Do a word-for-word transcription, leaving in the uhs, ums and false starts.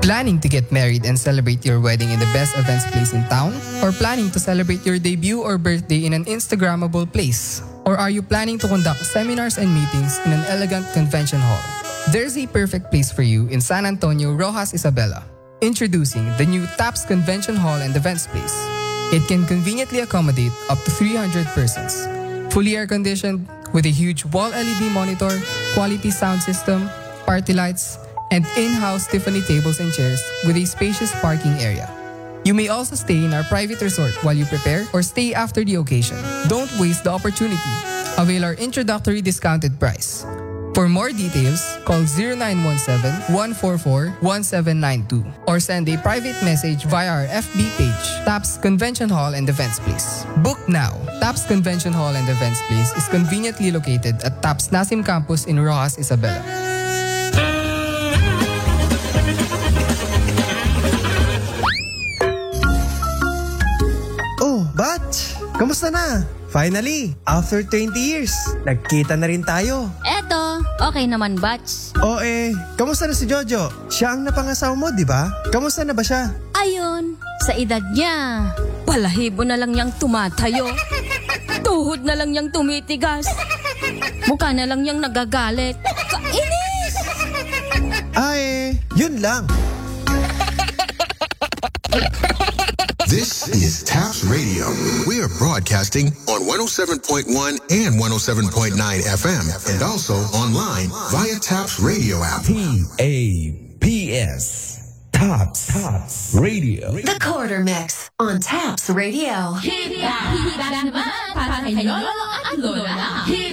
Planning to get married and celebrate your wedding in the best events place in town? Or planning to celebrate your debut or birthday in an Instagrammable place? Or are you planning to conduct seminars and meetings in an elegant convention hall? There's a perfect place for you in San Antonio, Rojas, Isabela. Introducing the new TAPS Convention Hall and Events Place. It can conveniently accommodate up to three hundred persons. Fully air-conditioned with a huge wall L E D monitor, quality sound system, party lights, and in-house Tiffany tables and chairs with a spacious parking area. You may also stay in our private resort while you prepare or stay after the occasion. Don't waste the opportunity. Avail our introductory discounted price. For more details, call zero nine one seven, one four four, one seven nine two or send a private message via our F B page, TAPS Convention Hall and Events Place. Book now. TAPS Convention Hall and Events Place is conveniently located at TAPS Nasim Campus in Rojas, Isabela. Oh, Batch! Kamusta na? Finally, after twenty years, nagkita na rin tayo. Eto, okay naman, Batch. O eh, kamusta na si Jojo? Siya ang napangasawa mo, di ba? Kamusta na ba siya? Ayun, sa edad niya, balahibo na lang niyang tumatayo. Tuhod na lang niyang tumitigas. Mukha na lang niyang nagagalit. Kainis! Ay, yun lang. This is TAPS Radio. We are broadcasting on one oh seven point one and one oh seven point nine F M and also online via TAPS Radio app. T A P S. TAPS. TAPS Radio. The Quarter Mix on TAPS Radio. Hit